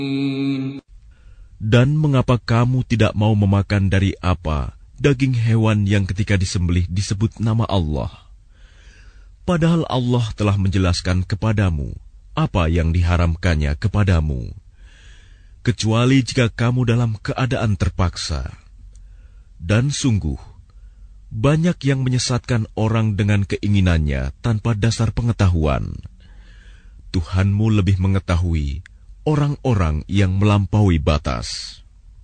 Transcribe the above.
Dan mengapa kamu tidak mau memakan dari apa daging hewan yang ketika disembelih disebut nama Allah? Padahal Allah telah menjelaskan kepadamu apa yang diharamkannya kepadamu, kecuali jika kamu dalam keadaan terpaksa. Dan sungguh, banyak yang menyesatkan orang dengan keinginannya tanpa dasar pengetahuan. Tuhanmu lebih mengetahui orang-orang yang melampaui batas.